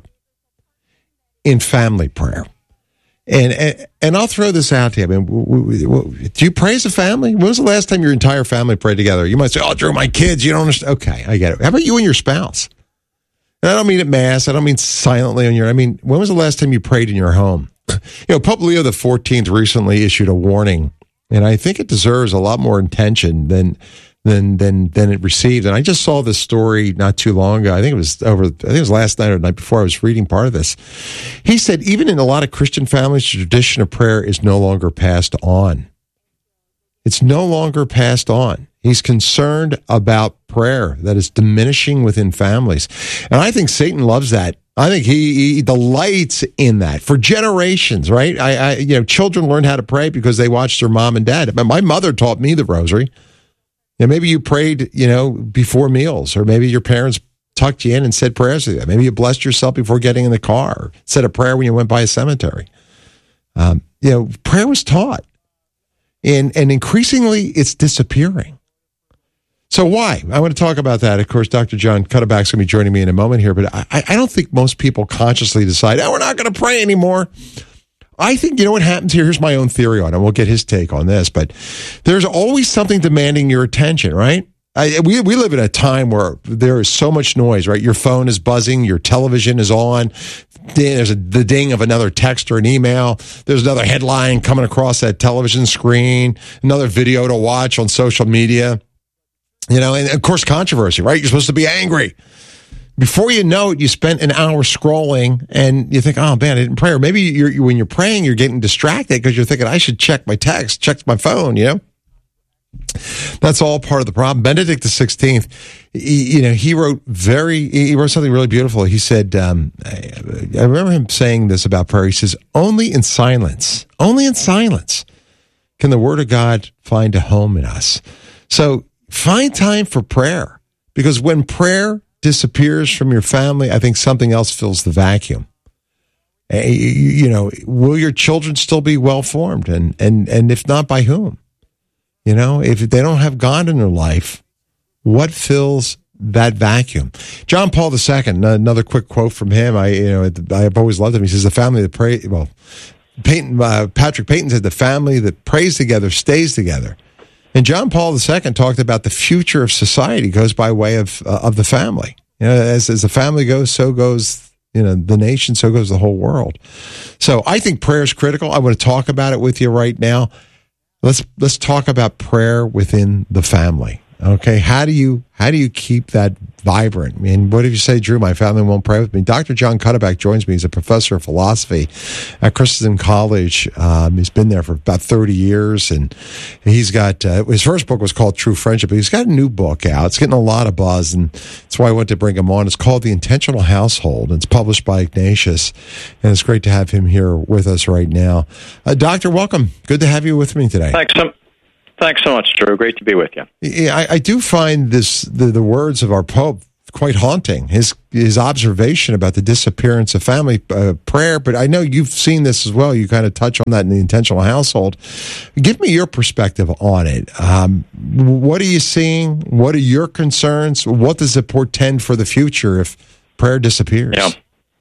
in family prayer. And, and, and I'll throw this out to you. I mean, w- w- do you pray as a family? When was the last time your entire family prayed together? You might say, oh, Drew, my kids, you don't understand. Okay, I get it. How about you and your spouse? And I don't mean at mass. I don't mean silently on your, I mean, when was the last time you prayed in your home? You know, Pope Leo the fourteenth recently issued a warning, and I think it deserves a lot more attention than than than than it received. And I just saw this story not too long ago. I think it was over. I think it was last night or the night before. I was reading part of this. He said even in a lot of Christian families, the tradition of prayer is no longer passed on. It's no longer passed on. He's concerned about prayer that is diminishing within families, and I think Satan loves that. I think he, he delights in that for generations, right? I, I, you know, children learn how to pray because they watched their mom and dad. My mother taught me the rosary. And maybe you prayed, you know, before meals, or maybe your parents tucked you in and said prayers to you. Maybe you blessed yourself before getting in the car, said a prayer when you went by a cemetery. Um, you know, prayer was taught, and and increasingly it's disappearing. So why? I want to talk about that. Of course, Doctor John Cuddeback's going to be joining me in a moment here, but I, I don't think most people consciously decide, oh, we're not going to pray anymore. I think, you know what happens here? Here's my own theory on it. We'll get his take on this, but there's always something demanding your attention, right? I, we we live in a time where there is so much noise, right? Your phone is buzzing, your television is on, there's a, the ding of another text or an email, there's another headline coming across that television screen, another video to watch on social media. You know, and of course, controversy, right? You're supposed to be angry. Before you know it, you spent an hour scrolling and you think, oh, man, I didn't pray. Or maybe you're, when you're praying, you're getting distracted because you're thinking, I should check my text, check my phone, you know? That's all part of the problem. Benedict the sixteenth, he, you know, he wrote very, he wrote something really beautiful. He said, um, I, I remember him saying this about prayer. He says, only in silence, only in silence can the word of God find a home in us. So, find time for prayer, because when prayer disappears from your family, I think something else fills the vacuum. You, you know, will your children still be well formed? And, and, and if not, by whom? You know, if they don't have God in their life, what fills that vacuum? John Paul the Second, another quick quote from him. I, you know, I've always loved him. He says, the family that prays, well, Peyton, uh, Patrick Peyton said the family that prays together stays together. And John Paul the Second talked about the future of society goes by way of uh, of the family. You know, as as the family goes, so goes you know the nation, so goes the whole world. So I think prayer is critical. I want to talk about it with you right now. Let's let's talk about prayer within the family. Okay, how do you how do you keep that vibrant? I mean, what if you say, Drew, my family won't pray with me? Doctor John Cuddeback joins me. He's a professor of philosophy at Christensen College. Um, he's been there for about thirty years, and he's got uh, his first book was called True Friendship, but he's got a new book out. It's getting a lot of buzz, and that's why I wanted to bring him on. It's called The Intentional Household. It's published by Ignatius, and it's great to have him here with us right now. Uh, Doctor, welcome. Good to have you with me today. Thanks so Thanks so much, Drew. Great to be with you. Yeah, I, I do find this the, the words of our Pope quite haunting. His his observation about the disappearance of family uh, prayer. But I know you've seen this as well. You kind of touch on that in the intentional household. Give me your perspective on it. Um, what are you seeing? What are your concerns? What does it portend for the future if prayer disappears? Yeah.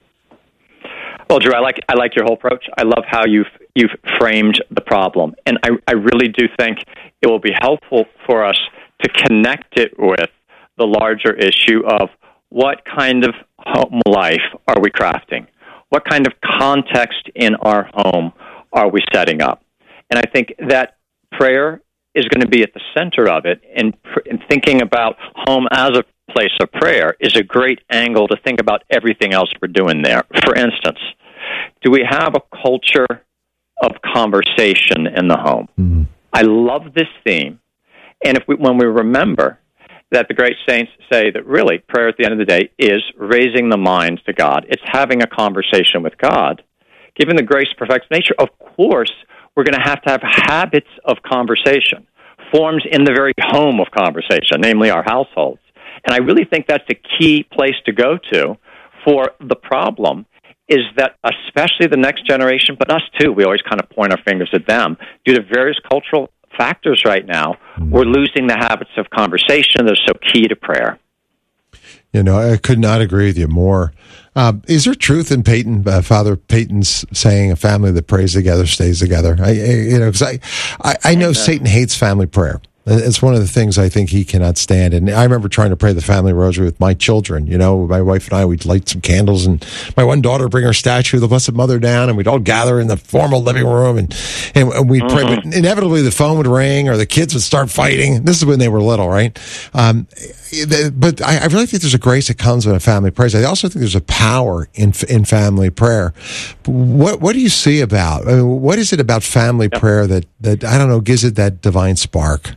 Well, Drew, I like I like your whole approach. I love how you've you've framed the problem, and I, I really do think it will be helpful for us to connect it with the larger issue of what kind of home life are we crafting? What kind of context in our home are we setting up? And I think that prayer is going to be at the center of it, and, and thinking about home as a place of prayer is a great angle to think about everything else we're doing there. For instance, do we have a culture of conversation in the home? Mm-hmm. I love this theme. And if we, when we remember that the great saints say that really prayer at the end of the day is raising the mind to God, it's having a conversation with God, given the grace perfect nature, of course, we're going to have to have habits of conversation, formed in the very home of conversation, namely our households. And I really think that's the key place to go to for the problem, is that especially the next generation, but us too, we always kind of point our fingers at them, due to various cultural factors right now, we're losing the habits of conversation that are so key to prayer. You know, I could not agree with you more. Uh, is there truth in Peyton, uh, Father Peyton's saying a family that prays together stays together? I, I you know, because I, I, I know Satan hates family prayer. It's one of the things I think he cannot stand. And I remember trying to pray the family rosary with my children. You know, my wife and I, we'd light some candles, and my one daughter would bring her statue of the Blessed Mother down, and we'd all gather in the formal living room, and, and we'd pray. Mm-hmm. But inevitably, the phone would ring, or the kids would start fighting. This is when they were little, right? Um, but I, I really think there's a grace that comes when a family prays. I also think there's a power in in family prayer. What what do you see about? I mean, what is it about family yep. prayer that, that, I don't know, gives it that divine spark?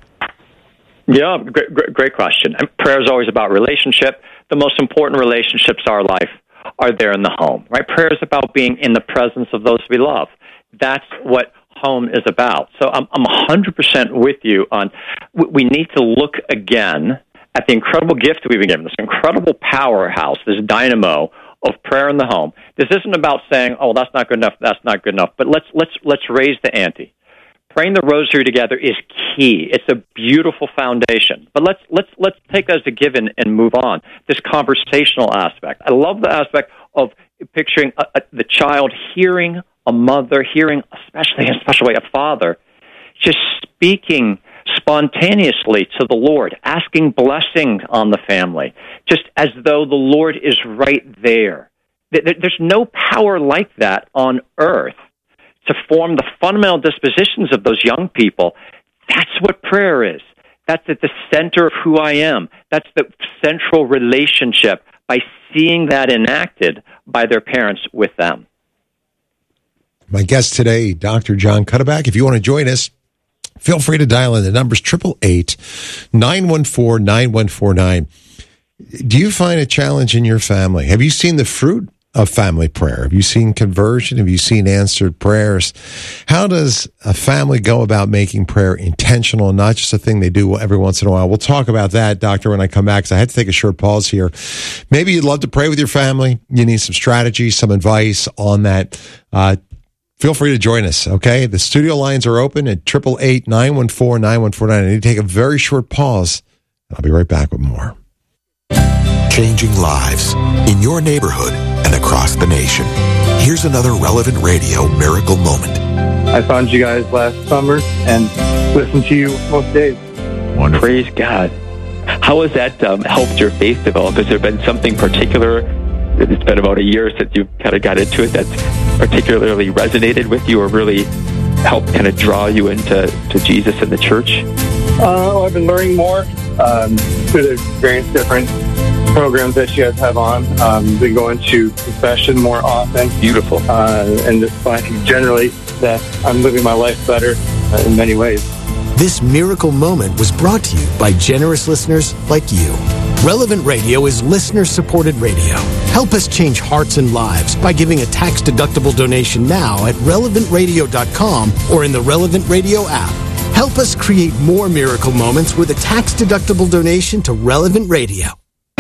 Yeah, great, great, great question. And prayer is always about relationship. The most important relationships in our life are there in the home, right? Prayer is about being in the presence of those we love. That's what home is about. So I'm, I'm one hundred percent with you on, we need to look again at the incredible gift we've been given, this incredible powerhouse, this dynamo of prayer in the home. This isn't about saying, oh, that's not good enough, that's not good enough, but let's let's let's raise the ante. Praying the rosary together is key. It's a beautiful foundation. But let's let's let's take that as a given and move on. This conversational aspect. I love the aspect of picturing a, a, the child hearing a mother, hearing, especially in a special way, a father, just speaking spontaneously to the Lord, asking blessing on the family, just as though the Lord is right there. There's no power like that on earth to form the fundamental dispositions of those young people. That's what prayer is. That's at the center of who I am. That's the central relationship, by seeing that enacted by their parents with them. My guest today, Doctor John Cuddeback. If you want to join us, feel free to dial in. The number's eight eight eight, nine one four, nine one four nine. Do you find a challenge in your family? Have you seen the fruit of family prayer? Have you seen conversion? Have you seen answered prayers? How does a family go about making prayer intentional and not just a thing they do every once in a while? We'll talk about that, Doctor, when I come back, because I had to take a short pause here. Maybe you'd love to pray with your family. You need some strategy, some advice on that. Uh, feel free to join us, okay? The studio lines are open at eight eight eight, nine one four, nine one four nine. I need to take a very short pause. I'll be right back with more. Changing lives in your neighborhood and across the nation. here's another Relevant Radio Miracle Moment. I found you guys last summer and listened to you most days. Wonderful. Praise God. How has that um, helped your faith develop? Has there been something particular? It's been about a year since you kind of got into it that's particularly resonated with you or really helped kind of draw you into to Jesus and the church? Uh, well, I've been learning more um, through the various different programs that you guys have on. Um, been going to confession more often. Beautiful. Uh, and just finding generally that I'm living my life better uh, in many ways. This miracle moment was brought to you by generous listeners like you. Relevant Radio is listener-supported radio. Help us change hearts and lives by giving a tax-deductible donation now at relevant radio dot com or in the Relevant Radio app. Help us create more miracle moments with a tax-deductible donation to Relevant Radio.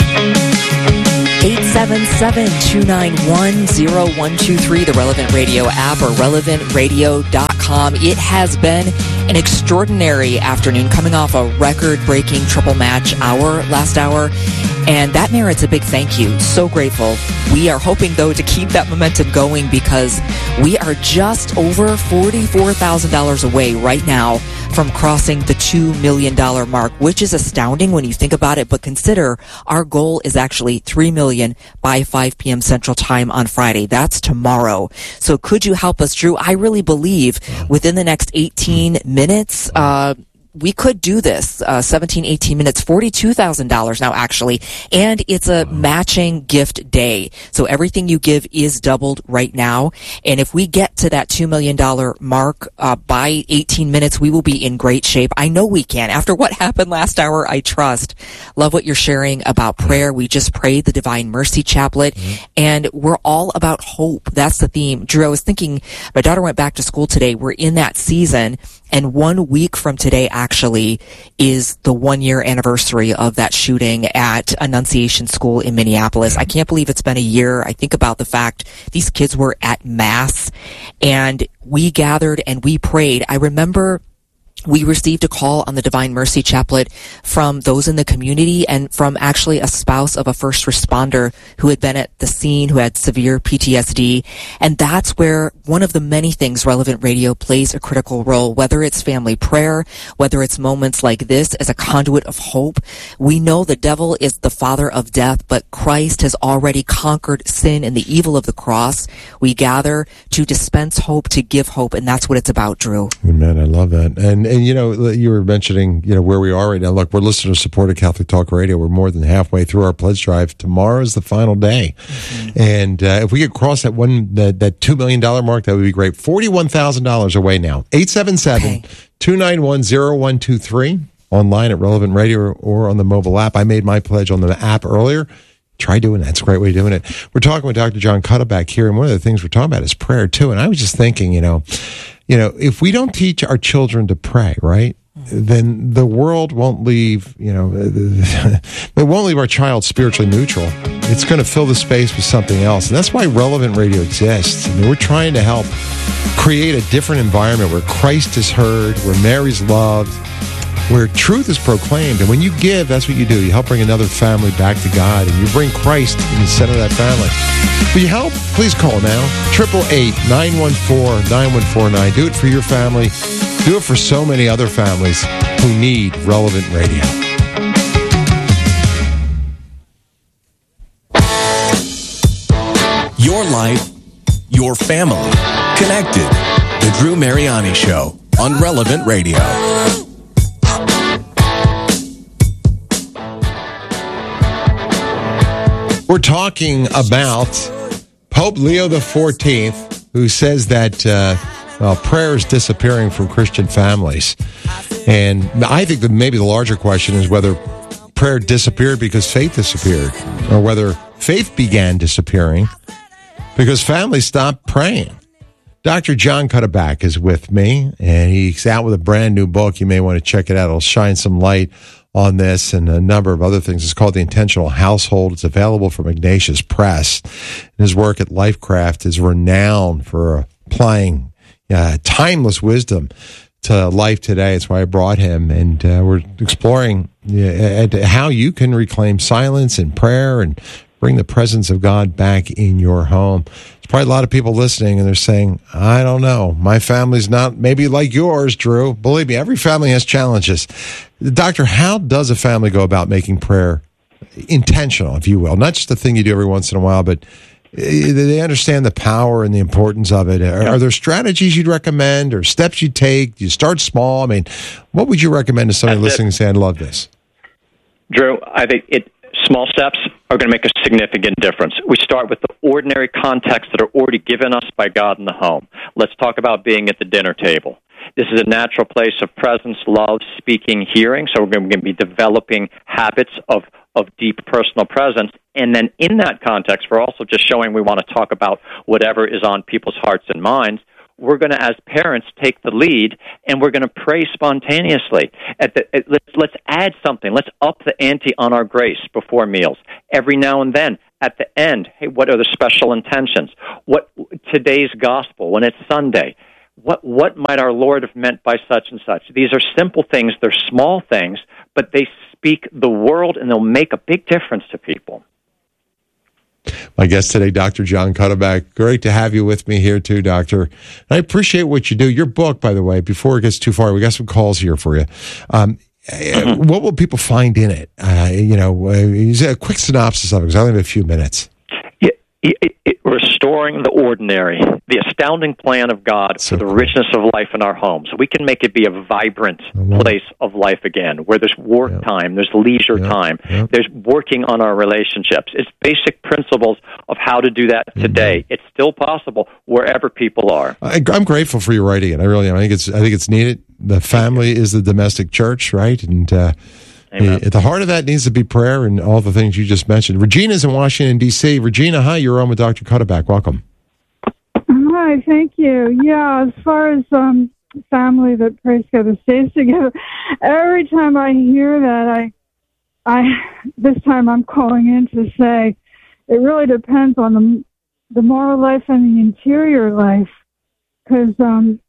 eight seven seven, two nine one, zero one two three, the Relevant Radio app or relevant radio dot com. It has been an extraordinary afternoon, coming off a record-breaking triple match hour last hour, and that merits a big thank you. So grateful. We are hoping, though, to keep that momentum going because we are just over forty-four thousand dollars away right now from crossing the two million dollars mark, which is astounding when you think about it. But consider our goal is actually three million dollars by five p.m. Central Time on Friday. That's tomorrow. So could you help us, Drew? I really believe within the next eighteen minutes, uh, we could do this, uh, seventeen, eighteen minutes, forty-two thousand dollars now, actually. And it's a matching gift day. So everything you give is doubled right now. And if we get to that two million dollars mark uh, by eighteen minutes, we will be in great shape. I know we can. After what happened last hour, I trust. Love what you're sharing about prayer. We just prayed the Divine Mercy Chaplet, mm-hmm. and we're all about hope. That's the theme. Drew, I was thinking, my daughter went back to school today. We're in that season. And one week from today, actually, is the one-year anniversary of that shooting at Annunciation School in Minneapolis. I can't believe it's been a year. I think about the fact these kids were at Mass, and we gathered and we prayed. I remember we received a call on the Divine Mercy Chaplet from those in the community and from actually a spouse of a first responder who had been at the scene, who had severe P T S D. And that's where one of the many things Relevant Radio plays a critical role, whether it's family prayer, whether it's moments like this as a conduit of hope. We know the devil is the father of death, but Christ has already conquered sin and the evil of the cross. We gather to dispense hope, to give hope, and that's what it's about, Drew. Amen. I love that. And And, you know, you were mentioning, you know, where we are right now. Look, we're listening to Supported Catholic Talk Radio. We're more than halfway through our pledge drive. Tomorrow is the final day. Mm-hmm. And uh, if we could cross that one, that, that two million dollars mark, that would be great. forty-one thousand dollars away now. eight seven seven, two nine one, zero one two three. Online at Relevant Radio or on the mobile app. I made my pledge on the app earlier. Try doing that. It's a great way of doing it. We're talking with Doctor John Cuddeback here, and one of the things we're talking about is prayer, too. And I was just thinking, you know, you know, if we don't teach our children to pray, right, then the world won't leave, you know, it won't leave our child spiritually neutral. It's going to fill the space with something else. And that's why Relevant Radio exists. I mean, we're trying to help create a different environment where Christ is heard, where Mary's loved, where truth is proclaimed. And when you give, that's what you do. You help bring another family back to God, and you bring Christ in the center of that family. Will you help? Please call now. eight eight eight, nine one four, nine one four nine. Do it for your family. Do it for so many other families who need Relevant Radio. Your life, your family. Connected. The Drew Mariani Show on Relevant Radio. We're talking about Pope Leo the fourteenth, who says that uh, well, prayer is disappearing from Christian families. And I think that maybe the larger question is whether prayer disappeared because faith disappeared, or whether faith began disappearing because families stopped praying. Doctor John Cuddeback is with me, and he's out with a brand new book. You may want to check it out. It'll shine some light on this and a number of other things. It's called The Intentional Household. It's available from Ignatius Press. And his work at Lifecraft is renowned for applying uh, timeless wisdom to life today. That's why I brought him. And uh, we're exploring uh, how you can reclaim silence and prayer and bring the presence of God back in your home. There's probably a lot of people listening, and they're saying, I don't know. My family's not maybe like yours, Drew. Believe me, every family has challenges. Doctor, how does a family go about making prayer intentional, if you will? Not just a thing you do every once in a while, but they understand the power and the importance of it. Are, are there strategies you'd recommend or steps you'd take? Do you start small? I mean, what would you recommend to somebody That's listening it. and saying, I love this? Drew, I think it small steps are going to make a significant difference. We start with the ordinary contexts that are already given us by God in the home. Let's talk about being at the dinner table. This is a natural place of presence, love, speaking, hearing. So we're going to be developing habits of, of deep personal presence. And then in that context, we're also just showing we want to talk about whatever is on people's hearts and minds. We're going to, as parents, take the lead, and we're going to pray spontaneously. At the, at, let's, let's add something. Let's up the ante on our grace before meals. Every now and then, at the end, hey, what are the special intentions? What today's gospel, when it's Sunday, what what might our Lord have meant by such and such? These are simple things. They're small things, but they speak the world, and they'll make a big difference to people. My guest today, Doctor John Cuddeback. Great to have you with me here, too, Doctor. I appreciate what you do. Your book, by the way, before it gets too far, we got some calls here for you. Um, mm-hmm. What will people find in it? Uh, you know, uh, a quick synopsis of it, because I only have a few minutes. Yeah, it, it, restoring the ordinary, the astounding plan of God so for the cool. richness of life in our homes. We can make it be a vibrant place of life again, where there's work yep. time, there's leisure yep. time, yep. there's working on our relationships. It's basic principles of how to do that today. Mm-hmm. It's still possible wherever people are. I, I'm grateful for you writing it. I really am. I think it's I think it's needed. The family is the domestic church, right? And uh, the, at the heart of that needs to be prayer and all the things you just mentioned. Regina's in Washington, D C Regina, hi, you're on with Doctor Cuddeback. Welcome. Hi, thank you. Yeah, as far as um, family that prays together, stays together, every time I hear that, I, I this time I'm calling in to say it really depends on the the moral life and the interior life, because um,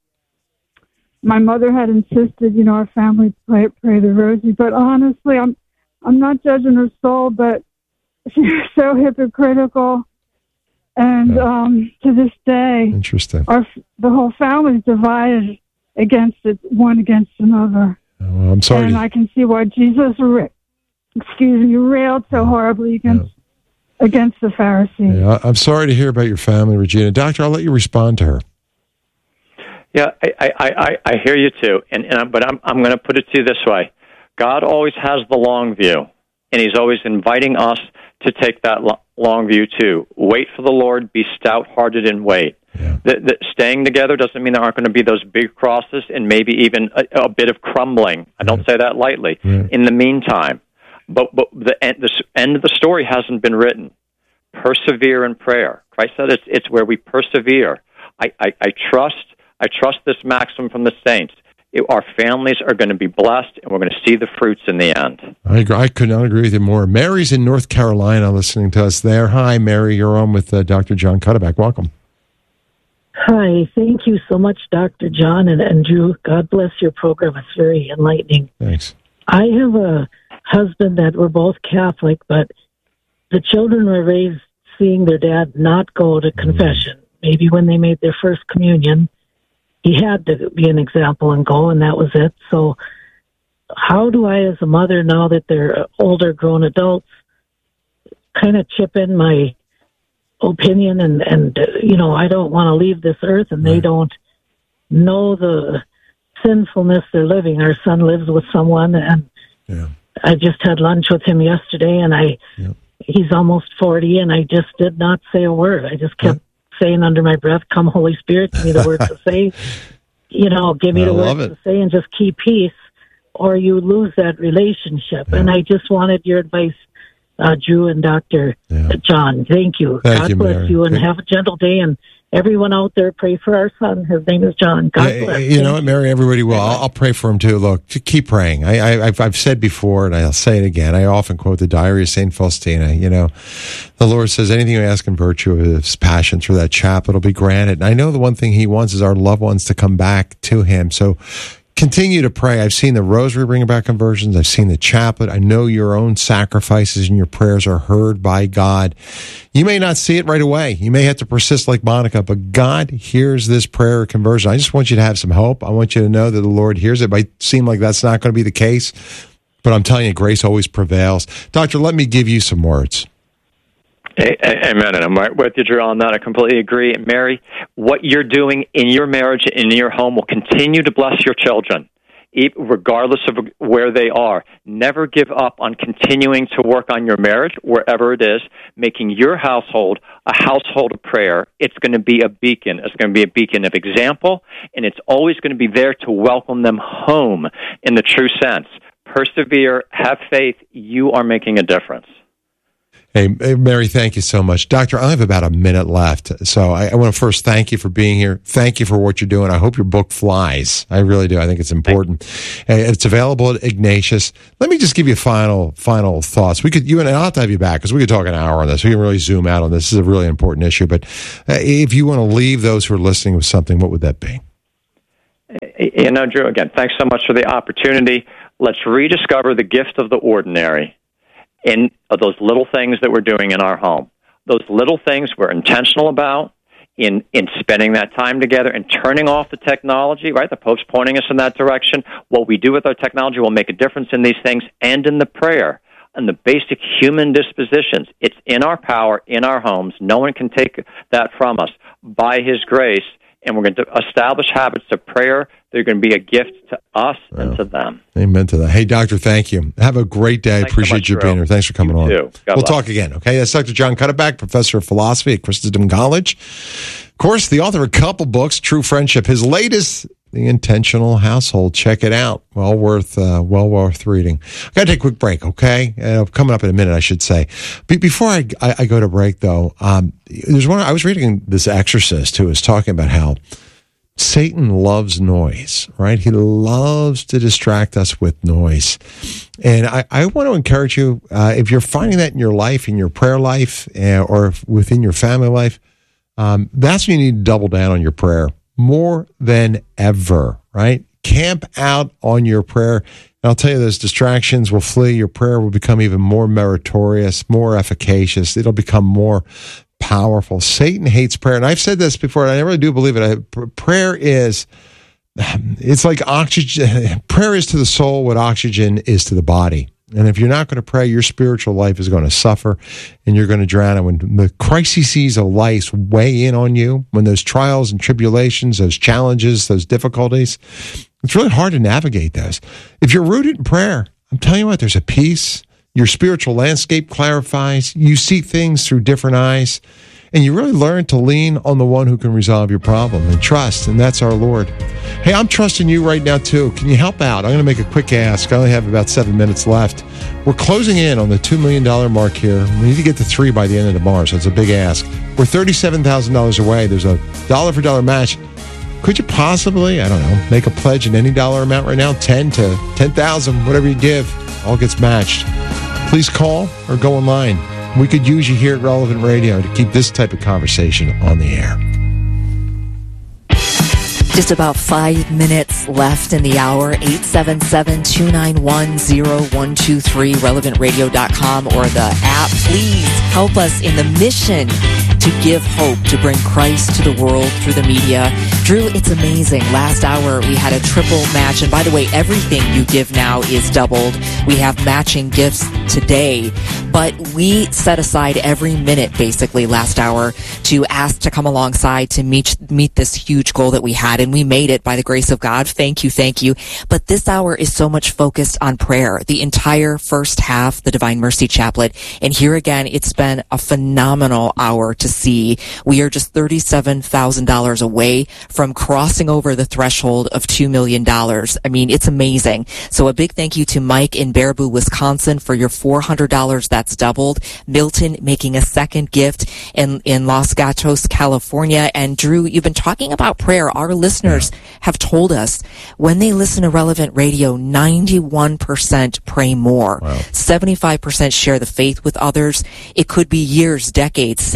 my mother had insisted, you know, our family pray, pray the rosary. But honestly, I'm I'm not judging her soul, but she's so hypocritical. And yeah. um, to this day, interesting. Our the whole family is divided against it, one against another. Oh, well, I'm sorry. And to... I can see why Jesus, excuse me, railed so horribly against yeah. against the Pharisees. Yeah, I'm sorry to hear about your family, Regina. Doctor, I'll let you respond to her. Yeah, I I, I, I hear you too, and, and I, but I'm I'm going to put it to you this way: God always has the long view, and He's always inviting us to take that lo- long view too. Wait for the Lord, be stout-hearted and wait. Yeah. The, the, staying together doesn't mean there aren't going to be those big crosses and maybe even a, a bit of crumbling. I don't say that lightly. Yeah. In the meantime, but but the end, the end of the story hasn't been written. Persevere in prayer. Christ said it's it's where we persevere. I, I, I trust I trust this maxim from the saints. It, our families are going to be blessed, and we're going to see the fruits in the end. I, agree. I could not agree with you more. Mary's in North Carolina listening to us there. Hi, Mary. You're on with uh, Doctor John Cuddeback. Welcome. Hi. Thank you so much, Doctor John and, and Drew. God bless your program. It's very enlightening. Thanks. I have a husband that we're both Catholic, but the children were raised seeing their dad not go to confession. Mm. Maybe when they made their first communion, he had to be an example and go, and that was it. So how do I, as a mother, now that they're older, grown adults, kind of chip in my opinion? And, and uh, you know, I don't want to leave this earth, and right. they don't know the sinfulness they're living. Our son lives with someone, and yeah. I just had lunch with him yesterday, and I yeah. he's almost forty, and I just did not say a word. I just kept saying under my breath, come Holy Spirit, give me the words to say, you know, give me I the words it. to say, and just keep peace, or you lose that relationship. Yeah. And I just wanted your advice, uh, Drew and Doctor Yeah. John. Thank you. Thank God you, bless Mary. you, and Thank have a gentle day. And everyone out there, pray for our son. His name is John. God yeah, bless. You Thank know what, Mary, everybody will. I'll, I'll pray for him too. Look, keep praying. I, I, I've, I've said before, and I'll say it again. I often quote the Diary of Saint Faustina. You know, the Lord says, anything you ask in virtue of His passion through that chaplet will be granted. And I know the one thing He wants is our loved ones to come back to Him. So continue to pray. I've seen the rosary bring about conversions. I've seen the chaplet. I know your own sacrifices and your prayers are heard by God. You may not see it right away. You may have to persist like Monica, but God hears this prayer of conversion. I just want you to have some hope. I want you to know that the Lord hears it. It might seem like that's not going to be the case, but I'm telling you, grace always prevails. Doctor, let me give you some words. Amen. And I'm right with you, Drew, on that. I completely agree. And Mary, what you're doing in your marriage and in your home will continue to bless your children, regardless of where they are. Never give up on continuing to work on your marriage, wherever it is, making your household a household of prayer. It's going to be a beacon. It's going to be a beacon of example, and it's always going to be there to welcome them home in the true sense. Persevere, have faith. You are making a difference. Hey, Mary, thank you so much. Doctor, I have about a minute left, so I, I want to first thank you for being here. Thank you for what you're doing. I hope your book flies. I really do. I think it's important. It's available at Ignatius. Let me just give you final final thoughts. We could, you and I'll have to have you back because we could talk an hour on this. We can really zoom out on this. This is a really important issue. But uh, if you want to leave those who are listening with something, what would that be? You know, Drew, again, thanks so much for the opportunity. Let's rediscover the gift of the ordinary in those little things that we're doing in our home. Those little things we're intentional about in, in spending that time together and turning off the technology, right? The Pope's pointing us in that direction. What we do with our technology will make a difference in these things and in the prayer and the basic human dispositions. It's in our power, in our homes. No one can take that from us by His grace. And we're going to establish habits of prayer. They're going to be a gift to us wow. and to them. Amen to that. Hey, Doctor, thank you. Have a great day. Thanks Appreciate so much, you being here. Thanks for coming you on. Too. God we'll bless. talk again, okay? That's Doctor John Cuddeback, professor of philosophy at Christendom College. Of course, the author of a couple books, True Friendship. His latest, The Intentional Household. Check it out. Well worth, uh, well worth reading. I got to take a quick break, okay? Uh, coming up in a minute, I should say. Be- before I, I, I go to break, though, um, there's one. I was reading this exorcist who was talking about how Satan loves noise, right? He loves to distract us with noise. And I, I want to encourage you, uh, if you're finding that in your life, in your prayer life, uh, or within your family life, um, that's when you need to double down on your prayer more than ever, right? Camp out on your prayer. And I'll tell you, those distractions will flee. Your prayer will become even more meritorious, more efficacious. It'll become more powerful. Satan hates prayer. And I've said this before, and I really do believe it. I, prayer is, it's like oxygen. Prayer is to the soul what oxygen is to the body. And if you're not going to pray, your spiritual life is going to suffer and you're going to drown. And when the crises of life weigh in on you, when those trials and tribulations, those challenges, those difficulties, it's really hard to navigate those. If you're rooted in prayer, I'm telling you what, there's a peace. Your spiritual landscape clarifies. You see things through different eyes. And you really learn to lean on the one who can resolve your problem and trust, and that's our Lord. Hey, I'm trusting you right now, too. Can you help out? I'm going to make a quick ask. I only have about seven minutes left. We're closing in on the two million dollars mark here. We need to get to three by the end of tomorrow, so it's a big ask. We're thirty-seven thousand dollars away. There's a dollar-for-dollar match. Could you possibly, I don't know, make a pledge in any dollar amount right now? ten to ten thousand, whatever you give, all gets matched. Please call or go online. We could use you here at Relevant Radio to keep this type of conversation on the air. Just about five minutes left in the hour. eight seven seven, two nine one, zero one two three, relevant radio dot com or the app. Please help us in the mission to give hope, to bring Christ to the world through the media. Drew, it's amazing. Last hour, we had a triple match. And by the way, everything you give now is doubled. We have matching gifts today. But we set aside every minute, basically, last hour to ask to come alongside to meet, meet this huge goal that we had. And we made it by the grace of God. Thank you, thank you. But this hour is so much focused on prayer. The entire first half, the Divine Mercy Chaplet. And here again, it's been a phenomenal hour to see. We are just thirty-seven thousand dollars away from crossing over the threshold of two million dollars. I mean, it's amazing. So a big thank you to Mike in Baraboo, Wisconsin for your four hundred dollars. That's doubled. Milton making a second gift in, in Los Gatos, California. And Drew, you've been talking about prayer. Our listeners yeah. have told us when they listen to Relevant Radio, ninety-one percent pray more. Wow. seventy-five percent share the faith with others. It could be years, decades. sixty-two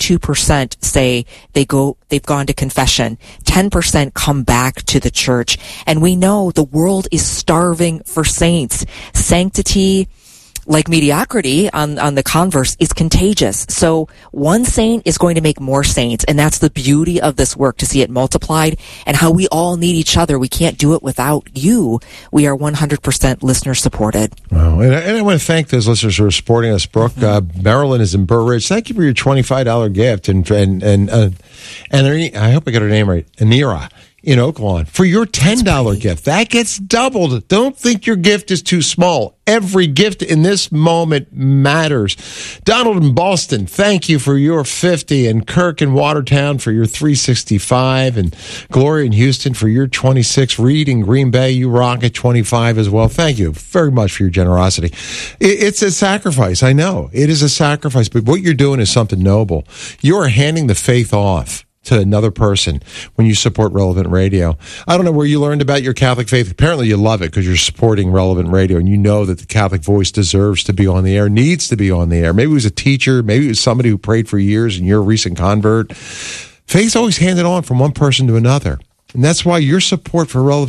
ninety-two percent say they go, they've gone to confession. ten percent come back to the church. And we know the world is starving for saints. Sanctity, like mediocrity on, on the converse, is contagious. So one saint is going to make more saints. And that's the beauty of this work, to see it multiplied and how we all need each other. We can't do it without you. We are one hundred percent listener supported. Wow. And I, and I want to thank those listeners who are supporting us. Brooke, mm-hmm. uh, Marilyn is in Burr Ridge. Thank you for your twenty-five dollars gift. And, and, and, uh, and I hope I got her name right. Anira in Oaklawn for your ten dollars gift. That gets doubled. Don't think your gift is too small. Every gift in this moment matters. Donald in Boston, thank you for your fifty, and Kirk in Watertown for your three sixty-five, and Gloria in Houston for your twenty-six. Reed in Green Bay, you rock at twenty-five as well. Thank you very much for your generosity. It, it's a sacrifice. I know it is a sacrifice, but what you're doing is something noble. You are handing the faith off to another person when you support Relevant Radio. I don't know where you learned about your Catholic faith. Apparently you love it because you're supporting Relevant Radio, and you know that the Catholic voice deserves to be on the air, needs to be on the air. Maybe it was a teacher, maybe it was somebody who prayed for years and you're a recent convert. Faith's always handed on from one person to another. And that's why your support for Relevant